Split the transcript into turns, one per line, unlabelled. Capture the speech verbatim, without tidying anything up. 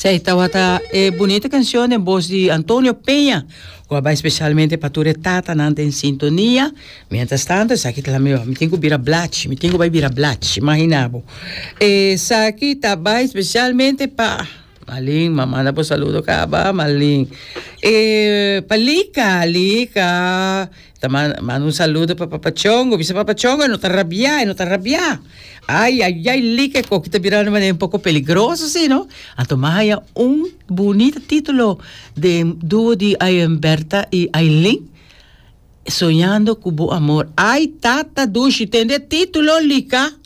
Sei tawata eh, bonita canzone in voz di Antonio Peña. Guarda specialmente para tu retata nante in sintonia. Mientras tanto, sa que la mia, mi tengo bira blach, mi tengo bai bira blach, imaginavo. E sa que tabai specialmente pa Malin, mamá na po saludo ka ba, Malin. Eh, palika, lika. Tama, mando un saludo para Papachongo. Visa Papachongo, no te arrabia, no te arrabia. Ay, ay, ay, lika ko. Kita bira naman un poco peligroso, ¿sí, no? Anto mahaya un bonito título de dúo de Ayemberta y Aileen. Soñando cubo amor. Ay, tata, dushi, tende título, lika.